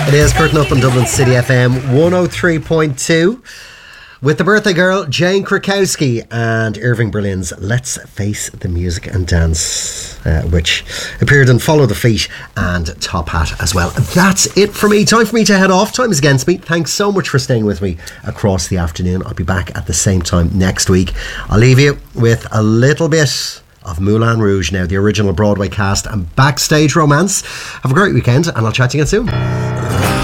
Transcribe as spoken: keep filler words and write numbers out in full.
It is Curtain Up on Dublin City F M one oh three point two with the birthday girl Jane Krakowski and Irving Berlin's Let's Face the Music and Dance, uh, which appeared in Follow the Fleet and Top Hat as well. That's it for me. Time for me to head off. Time is against me. Thanks so much for staying with me across the afternoon. I'll be back at the same time next week. I'll leave you with a little bit of Moulin Rouge now, the original Broadway cast and backstage romance. Have a great weekend and I'll chat to you again soon.